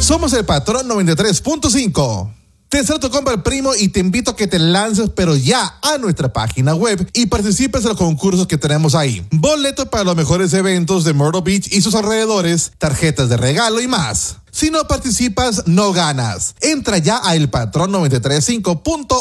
Somos el Patrón 93.5. Te deseo tu compa el primo y te invito a que te lances pero ya a nuestra página web y participes en los concursos que tenemos ahí. Boletos para los mejores eventos de Myrtle Beach y sus alrededores, tarjetas de regalo y más. Si no participas, no ganas. Entra ya a elpatrón935.org.